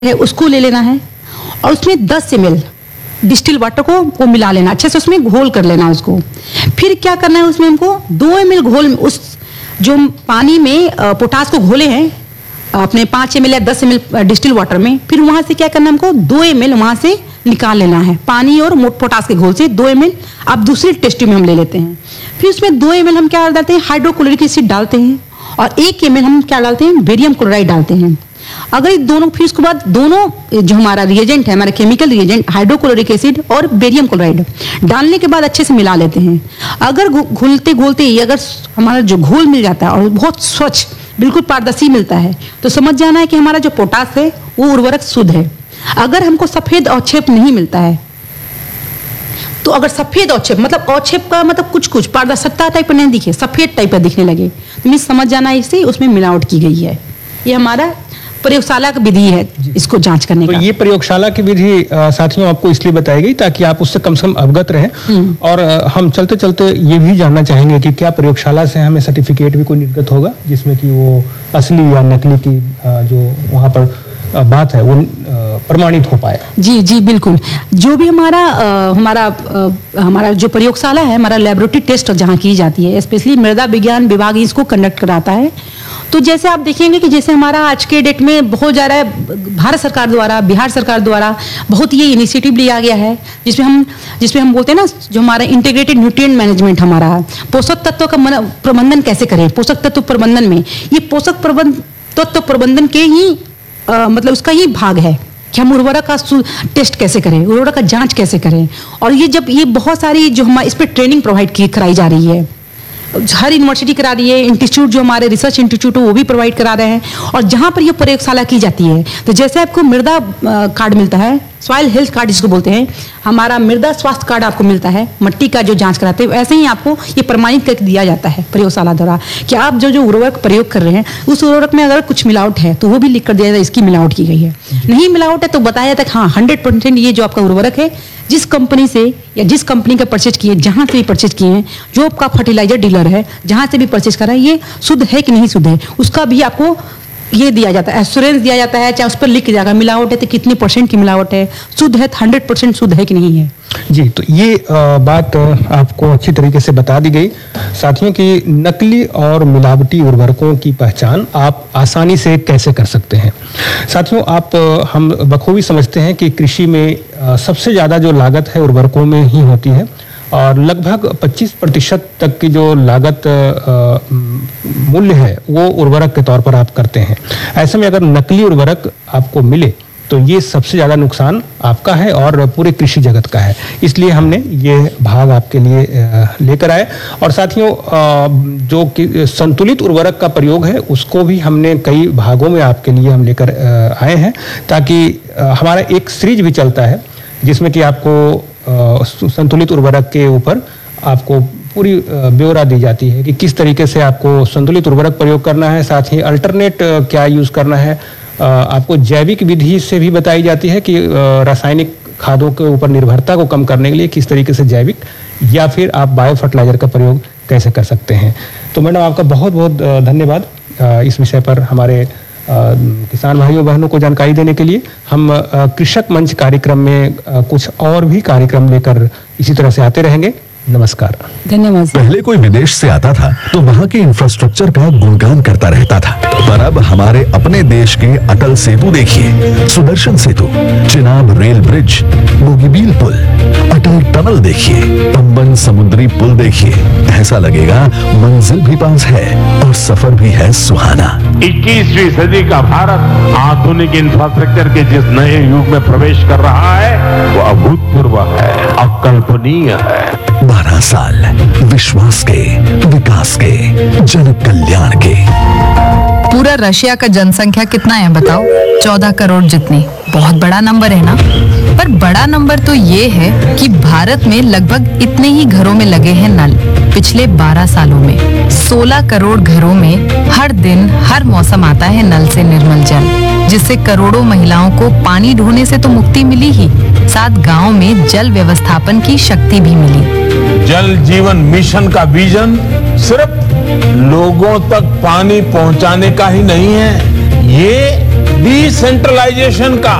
है उसको ले लेना है और उसमें 10 ml डिस्टिल वाटर को वो मिला लेना, अच्छे से उसमें घोल कर लेना उसको। फिर क्या करना है, उसमें हमको 2 ml घोल, उस जो पानी में पोटास को घोले हैं अपने 5 ml या 10 ml डिस्टिल वाटर में, फिर वहां से क्या करना है, हमको 2 ml वहां से निकाल लेना है पानी और पोटास के घोल से 2 ml अब दूसरी टेस्ट ट्यूब में हम ले लेते हैं। फिर उसमें 2 ml हम क्या डालते हैं, हाइड्रोक्लोरिक एसिड डालते हैं और 1 ml हम क्या डालते हैं, बेरियम क्लोराइड डालते हैं। अगर दोनों, फिर उसके बाद दोनों जो हमारा रिएजेंट है, हमारा केमिकल रिएजेंट हाइड्रोक्लोरिक एसिड और बेरियम क्लोराइड डालने के बाद अच्छे से मिला लेते हैं। अगर घुलते घोलते ही अगर हमारा जो घोल मिल जाता है और बहुत स्वच्छ बिल्कुल पारदर्शी मिलता है तो समझ जाना है कि हमारा जो पोटास है वो उर्वरक शुद्ध है। अगर हमको सफेद अवक्षेप नहीं मिलता है तो अगर सफेद अवक्षेप मतलब अवक्षेप का मतलब कुछ पारदर्शिता टाइप का नहीं दिखे, सफेद टाइप का दिखने लगे तो मैं समझ जाना इससे उसमें मिलावट की गई है। ये हमारा प्रयोगशाला की विधि है इसको जांच करने का। ये प्रयोगशाला की विधि साथियों आपको इसलिए बताई गई ताकि आप उससे कम से कम अवगत रहें। और हम चलते चलते ये भी जानना चाहेंगे कि क्या प्रयोगशाला से हमें सर्टिफिकेट भी कोई निर्गत होगा जिसमें कि वो असली या नकली की जो वहाँ पर बात है वो प्रमाणित हो पाए। जी जी बिल्कुल। जो भी हमारा जो प्रयोगशाला है, हमारा लेबोरेटरी टेस्ट जहाँ की जाती है, स्पेशली मृदा विज्ञान विभाग इसको कंडक्ट कराता है। तो जैसे आप देखेंगे कि जैसे हमारा आज के डेट में बहुत ज़्यादा भारत सरकार द्वारा, बिहार सरकार द्वारा बहुत ये इनिशिएटिव लिया गया है जिसमें हम बोलते हैं ना, जो हमारा इंटीग्रेटेड न्यूट्रिएंट मैनेजमेंट हमारा पोषक तत्व का प्रबंधन कैसे करें। पोषक तत्व प्रबंधन में ये पोषक तत्व प्रबंधन के ही मतलब उसका ही भाग है कि हम उर्वरक का टेस्ट कैसे करें, उर्वरक का जांच कैसे करें। और ये बहुत सारी जो हमारे इस पर ट्रेनिंग प्रोवाइड कराई जा रही है, हर यूनिवर्सिटी करा रही है, इंस्टीट्यूट जो हमारे रिसर्च इंस्टीट्यूट है वो भी प्रोवाइड करा रहे हैं। और जहाँ पर ये प्रयोगशाला की जाती है तो जैसे आपको मृदा कार्ड मिलता है, सॉइल हेल्थ कार्ड जिसको बोलते हैं, हमारा मृदा स्वास्थ्य कार्ड आपको मिलता है, मिट्टी का जो जांच कराते हैं, ऐसे ही आपको ये प्रमाणित करके दिया जाता है प्रयोगशाला द्वारा कि आप जो उर्वरक प्रयोग कर रहे हैं उस उर्वरक में अगर कुछ मिलावट है तो वो भी लिख कर दिया जाता है इसकी मिलावट की गई है। नहीं मिलावट है तो बताया जाता है हाँ 100% ये जो आपका उर्वरक है जिस कंपनी से या जिस कंपनी का परचेज किए, जहां से भी परचेज किए हैं, जो आपका फर्टिलाइजर डीलर है जहां से भी परचेज कर रहा है, ये शुद्ध है कि नहीं शुद्ध है, उसका भी आपको ये दिया जाता है, एश्योरेंस दिया जाता है। चाहे उस पर लिख के जाएगा मिलावट है तो कितनी % की मिलावट है, शुद्ध है 100% शुद्ध है कि नहीं है। जी, तो ये बात आपको अच्छी तरीके से बता दी गई साथियों की नकली और मिलावटी उर्वरकों की पहचान आप आसानी से कैसे कर सकते हैं। साथियों हम बखूबी समझते हैं कि कृषि में सबसे ज़्यादा जो लागत है उर्वरकों में ही होती है और लगभग 25% तक की जो लागत मूल्य है वो उर्वरक के तौर पर आप करते हैं। ऐसे में अगर नकली उर्वरक आपको मिले तो ये सबसे ज़्यादा नुकसान आपका है और पूरे कृषि जगत का है। इसलिए हमने ये भाग आपके लिए लेकर आए। और साथियों जो कि संतुलित उर्वरक का प्रयोग है उसको भी हमने कई भागों में आपके लिए हम लेकर आए हैं ताकि हमारा एक सीरीज भी चलता है जिसमें कि आपको संतुलित उर्वरक के ऊपर आपको पूरी ब्यौरा दी जाती है कि किस तरीके से आपको संतुलित उर्वरक प्रयोग करना है, साथ ही अल्टरनेट क्या यूज़ करना है। आपको जैविक विधि से भी बताई जाती है कि रासायनिक खादों के ऊपर निर्भरता को कम करने के लिए किस तरीके से जैविक या फिर आप बायो फर्टिलाइजर का प्रयोग कैसे कर सकते हैं। तो मैडम आपका बहुत बहुत धन्यवाद इस विषय पर हमारे किसान भाइयों बहनों को जानकारी देने के लिए। हम कृषक मंच कार्यक्रम में कुछ और भी कार्यक्रम लेकर इसी तरह से आते रहेंगे। नमस्कार, धन्यवाद। पहले कोई विदेश से आता था तो वहाँ के इंफ्रास्ट्रक्चर का गुणगान करता रहता था, पर अब हमारे अपने देश के अटल सेतु देखिए, सुदर्शन सेतु, चिनाब रेल ब्रिज, बोगीबील पुल, अटल टनल देखिए, पंबन समुद्री पुल देखिए। ऐसा लगेगा मंजिल भी पास है और सफर भी है सुहाना। 21वीं सदी का भारत आधुनिक इंफ्रास्ट्रक्चर के जिस नए युग में प्रवेश कर रहा है वो अभूतपूर्व है, अकल्पनीय है। 12 साल विश्वास के, विकास के, जन कल्याण के। पूरा रशिया का जनसंख्या कितना है बताओ? 14 करोड़ जितनी। बहुत बड़ा नंबर है ना? पर बड़ा नंबर तो ये है कि भारत में लगभग इतने ही घरों में लगे हैं नल। पिछले 12 सालों में 16 करोड़ घरों में हर दिन हर मौसम आता है नल से निर्मल जल, जिससे करोड़ों महिलाओं को पानी ढोने से तो मुक्ति मिली ही, साथ गांव में जल व्यवस्थापन की शक्ति भी मिली। जल जीवन मिशन का विजन सिर्फ लोगों तक पानी पहुंचाने का ही नहीं है, ये डिसेंट्रलाइजेशन का